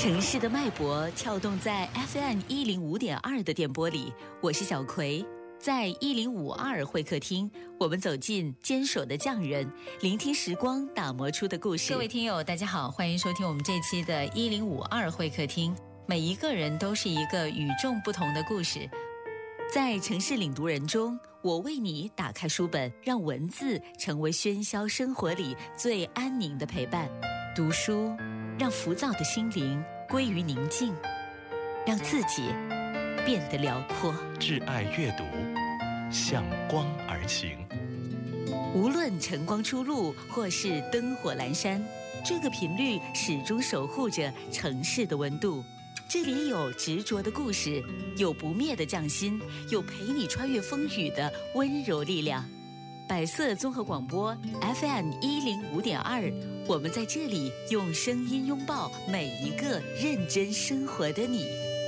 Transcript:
城市的脉搏跳动在 FM105.2 的电波里，我是小葵。在1052会客厅，我们走进坚守的匠人，聆听时光打磨出的故事。各位听友大家好，欢迎收听我们这期的1052会客厅。每一个人都是一个与众不同的故事。在城市领读人中，我为你打开书本，让文字成为喧嚣生活里最安宁的陪伴。读书让浮躁的心灵归于宁静，让自己变得辽阔。 挚爱阅读，向光而行。 无论晨光初露或是灯火阑珊，这个频率始终守护着城市的温度。这里有执着的故事，有不灭的匠心，有陪你穿越风雨的温柔力量。百色综合广播 FM105.2，我们在这里用声音拥抱每一个认真生活的你。